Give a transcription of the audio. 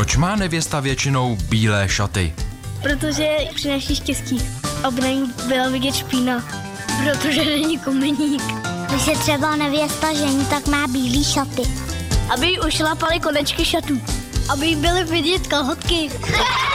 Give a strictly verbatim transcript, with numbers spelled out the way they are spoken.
Proč má nevěsta většinou bílé šaty? Protože přináší štěstí, aby na ní byla vidět špína, protože není komeník. Když se třeba nevěsta žení, tak má bílý šaty. Aby jí ušlapaly konečky šatů, aby jí byly vidět kalhotky.